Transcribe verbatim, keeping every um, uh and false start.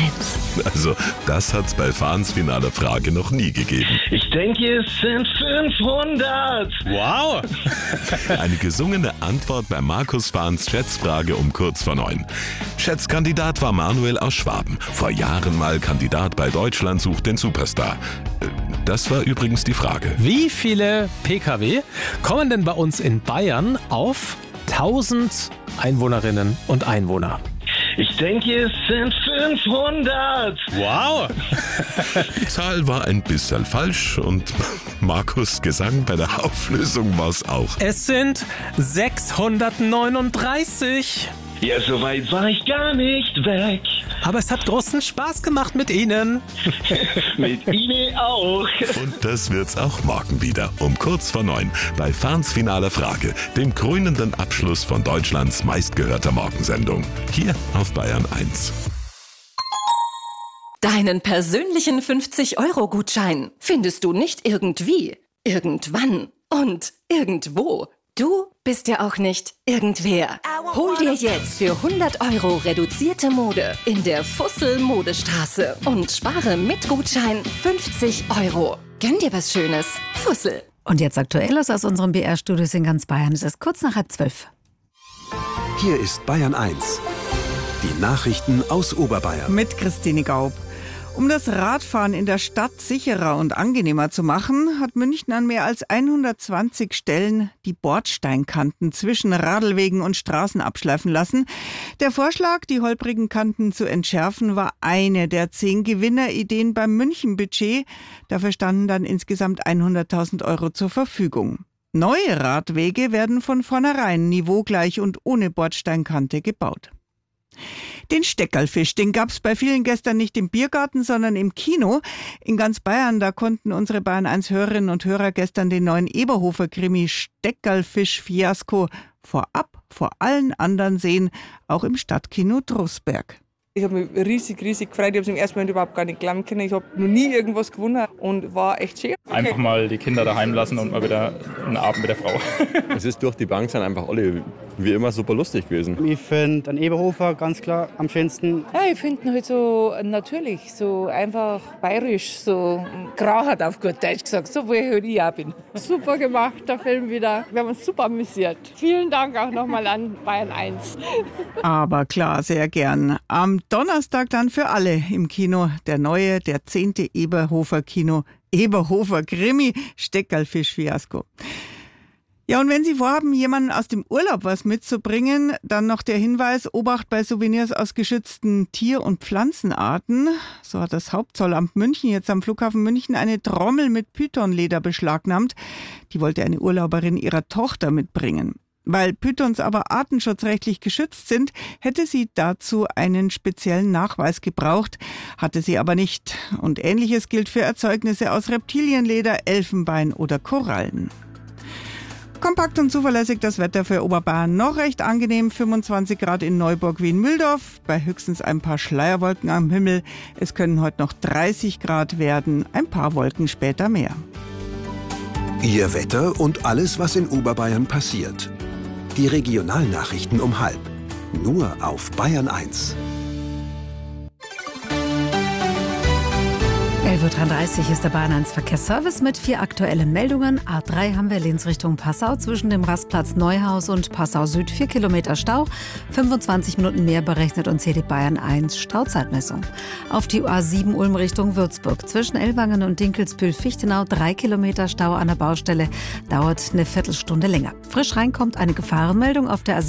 eins. Also, das hat's bei Fahns finaler Frage noch nie gegeben. Ich denke, es sind fünfhundert. Wow! Eine gesungene Antwort bei Markus Fahns Schätzfrage um kurz vor neun. Schätzkandidat war Manuel aus Schwaben. Vor Jahren mal Kandidat bei Deutschland sucht den Superstar. Das war übrigens die Frage. Wie viele Pkw kommen denn bei uns in Bayern auf tausend Einwohnerinnen und Einwohner? Ich denke, es sind fünfhundert. Wow! Die Zahl war ein bisschen falsch und Markus' Gesang bei der Auflösung war's auch. Es sind sechshundertneununddreißig. Ja, so weit war ich gar nicht weg. Aber es hat großen Spaß gemacht mit Ihnen. Mit Ihnen auch. Und das wird's auch morgen wieder um kurz vor neun bei Fahns finaler Frage, dem krönenden Abschluss von Deutschlands meistgehörter Morgensendung. Hier auf Bayern eins. Deinen persönlichen fünfzig-Euro-Gutschein findest du nicht irgendwie, irgendwann und irgendwo. Du bist ja auch nicht irgendwer. Hol dir jetzt für hundert Euro reduzierte Mode in der Fussel-Modestraße und spare mit Gutschein fünfzig Euro. Gönn dir was Schönes. Fussel. Und jetzt Aktuelles aus unserem B R-Studios in ganz Bayern. Es ist kurz nach halb zwölf. Hier ist Bayern eins. Die Nachrichten aus Oberbayern. Mit Christine Gaub. Um das Radfahren in der Stadt sicherer und angenehmer zu machen, hat München an mehr als hundertzwanzig Stellen die Bordsteinkanten zwischen Radlwegen und Straßen abschleifen lassen. Der Vorschlag, die holprigen Kanten zu entschärfen, war eine der zehn Gewinnerideen beim München-Budget. Dafür standen dann insgesamt hunderttausend Euro zur Verfügung. Neue Radwege werden von vornherein niveaugleich und ohne Bordsteinkante gebaut. Den Steckerlfisch, den gab's bei vielen gestern nicht im Biergarten, sondern im Kino. In ganz Bayern, da konnten unsere Bayern eins Hörerinnen und Hörer gestern den neuen Eberhofer-Krimi Steckerlfisch-Fiasko vorab vor allen anderen sehen, auch im Stadtkino Trostberg. Ich habe mich riesig, riesig gefreut. Ich habe es im ersten Moment überhaupt gar nicht glauben können. Ich habe noch nie irgendwas gewonnen und war echt schön. Einfach mal die Kinder daheim lassen und mal wieder einen Abend mit der Frau. Es ist durch die Bank sind einfach alle wie immer super lustig gewesen. Ich finde den Eberhofer ganz klar am schönsten. Ja, ich finde ihn halt so natürlich, so einfach bayerisch, so grauhart auf gut Deutsch gesagt, so wie ich halt ich auch bin. Super gemacht, der Film wieder. Wir haben uns super amüsiert. Vielen Dank auch nochmal an Bayern eins. Aber klar, sehr gern. Am Donnerstag dann für alle im Kino der neue, der zehnte Eberhofer-Kino, Eberhofer-Krimi, Steckerlfisch-Fiasko. Ja, und wenn Sie vorhaben, jemanden aus dem Urlaub was mitzubringen, dann noch der Hinweis, Obacht bei Souvenirs aus geschützten Tier- und Pflanzenarten. So hat das Hauptzollamt München jetzt am Flughafen München eine Trommel mit Pythonleder beschlagnahmt. Die wollte eine Urlauberin ihrer Tochter mitbringen. Weil Pythons aber artenschutzrechtlich geschützt sind, hätte sie dazu einen speziellen Nachweis gebraucht, hatte sie aber nicht. Und Ähnliches gilt für Erzeugnisse aus Reptilienleder, Elfenbein oder Korallen. Kompakt und zuverlässig das Wetter für Oberbayern. Noch recht angenehm, fünfundzwanzig Grad in Neuburg wie in Mühldorf, bei höchstens ein paar Schleierwolken am Himmel. Es können heute noch dreißig Grad werden, ein paar Wolken später mehr. Ihr Wetter und alles, was in Oberbayern passiert. Die Regionalnachrichten um halb. Nur auf Bayern eins. elf Uhr dreiunddreißig ist der Bayern eins Verkehrsservice mit vier aktuellen Meldungen. A drei haben wir Linz Richtung Passau zwischen dem Rastplatz Neuhaus und Passau Süd vier Kilometer Stau. fünfundzwanzig Minuten mehr berechnet uns hier die Bayern eins Stauzeitmessung. Auf die A sieben Ulm Richtung Würzburg zwischen Ellwangen und Dinkelsbühl-Fichtenau drei Kilometer Stau an der Baustelle. Dauert eine Viertelstunde länger. Frisch reinkommt eine Gefahrenmeldung auf der A sieben